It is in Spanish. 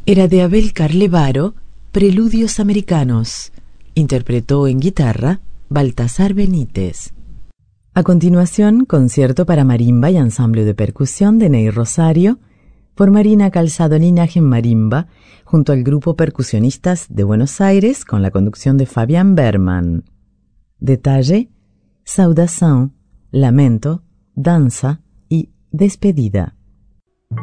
era de Abel Carlevaro, Preludios Americanos. Interpretó en guitarra Baltasar Benítez. A continuación, concierto para marimba y ensamble de percusión de Ney Rosario, por Marina Calzado Linaje en marimba, junto al grupo Percusionistas de Buenos Aires, con la conducción de Fabián Berman. Detalle: Saudação, Lamento, Danza y Despedida.